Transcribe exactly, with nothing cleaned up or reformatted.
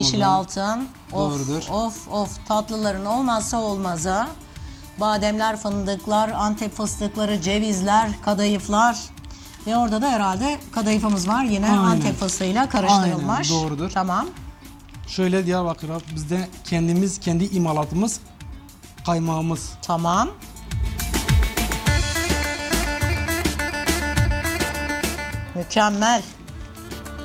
Yeşil altın. Of, Doğrudur. of of tatlıların olmazsa olmazı. Bademler, fındıklar, Antep fıstıkları, cevizler, kadayıflar. Ve orada da herhalde kadayıfımız var. Yine Aynen. Antep fıstığıyla karıştırılmış. Aynen, doğrudur. Tamam. Şöyle Diyarbakır'a bizde kendimiz, kendi imalatımız kaymağımız. Tamam. Mükemmel.